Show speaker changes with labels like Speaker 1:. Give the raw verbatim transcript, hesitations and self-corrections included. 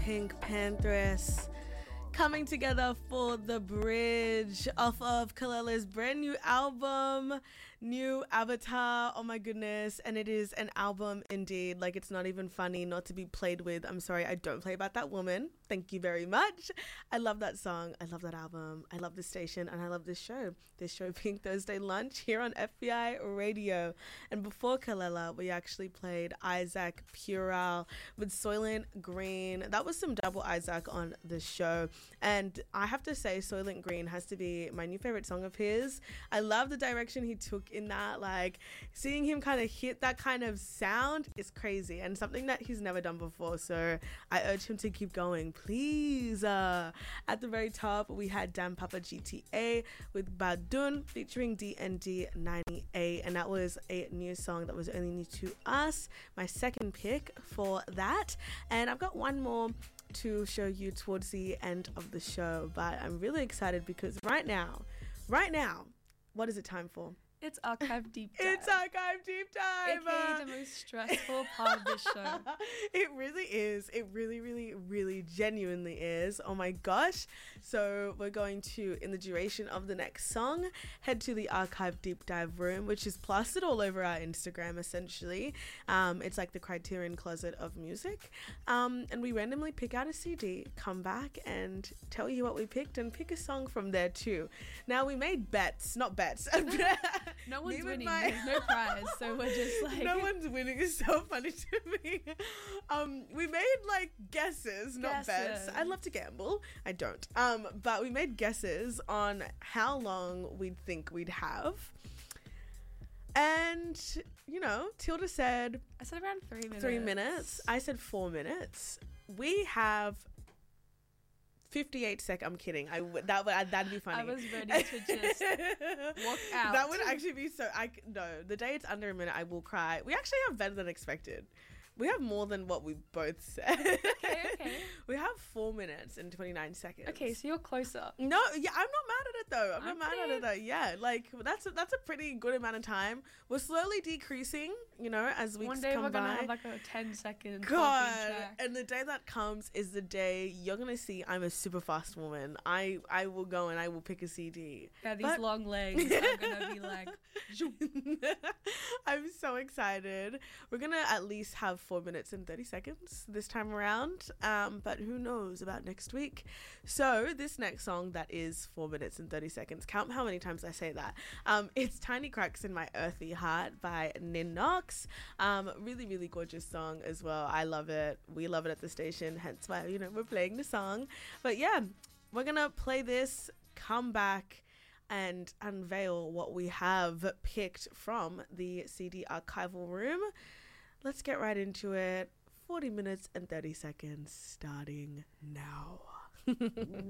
Speaker 1: Pink Panthers coming together for The Bridge off of Kelela's brand new album, New Avatar. Oh my goodness. And it is an album indeed. Like, it's not even funny not to be played with. I'm sorry, I don't play about that woman. Thank you very much. I love that song. I love that album. I love this station and I love this show. This show being Thursday Lunch here on F B I Radio. And before Kelela, we actually played Isaac Pural with Soylent Green. That was some double Isaac on the show. And I have to say, Soylent Green has to be my new favorite song of his. I love the direction he took in that. Like, seeing him kind of hit that kind of sound is crazy and something that he's never done before. So I urge him to keep going, please. Uh, at the very top, we had Dan Papa G T A with Badun featuring D N D ninety-eight. And that was a new song that was only new to us. My second pick for that. And I've got one more to show you towards the end of the show, but I'm really excited because right now, right now, what is it time for?
Speaker 2: It's Archive Deep Dive.
Speaker 1: It's Archive Deep Dive.
Speaker 2: A K A the most stressful part of this show.
Speaker 1: It really is. It really, really, really genuinely is. Oh my gosh. So we're going to, in the duration of the next song, head to the Archive Deep Dive room, which is plastered all over our Instagram, essentially. Um, it's like the Criterion Closet of music. Um, and we randomly pick out a C D, come back and tell you what we picked and pick a song from there too. Now, we made bets, not bets.
Speaker 2: No one's
Speaker 1: Me
Speaker 2: winning.
Speaker 1: my-
Speaker 2: There's no prize, so we're just like...
Speaker 1: No one's winning is so funny to me. Um, we made like guesses, not
Speaker 2: Guesses.
Speaker 1: bets. I love to gamble. I don't. Um, but we made guesses on how long we'd think we'd have. And, you know, Tilda said...
Speaker 2: I said around three minutes.
Speaker 1: Three minutes. I said four minutes. We have... fifty-eight sec. I'm kidding. I w- that would that'd be funny.
Speaker 2: I was ready to just walk out.
Speaker 1: That would actually be so. I c- no. The day it's under a minute, I will cry. We actually have better than expected. We have more than what we both said.
Speaker 2: Okay, okay.
Speaker 1: We have four minutes and twenty-nine seconds.
Speaker 2: Okay, so you're closer.
Speaker 1: No, yeah, I'm not mad at it though. I'm,
Speaker 2: I'm
Speaker 1: not mad
Speaker 2: pretty-
Speaker 1: at it though. Yeah, like that's a, that's a pretty good amount of time. We're slowly decreasing, you know, as weeks
Speaker 2: One day
Speaker 1: come
Speaker 2: we're gonna
Speaker 1: by.
Speaker 2: have like a ten second talking
Speaker 1: God,
Speaker 2: track.
Speaker 1: and the day that comes is the day you're gonna see I'm a super fast woman. I I will go and I will pick a C D.
Speaker 2: Yeah, these
Speaker 1: But-
Speaker 2: long legs are gonna be like...
Speaker 1: I'm so excited. We're gonna at least have four minutes and thirty seconds this time around. Um, but who knows about next week? So this next song that is four minutes and thirty seconds. Count how many times I say that. Um, it's Tiny Cracks in My Earthy Heart by Ninox. Um, really, really gorgeous song as well. I love it. We love it at the station. Hence why, you know, we're playing the song. But yeah, we're gonna play this, come back, and unveil what we have picked from the C D archival room. Let's get right into it. forty minutes and thirty seconds starting now.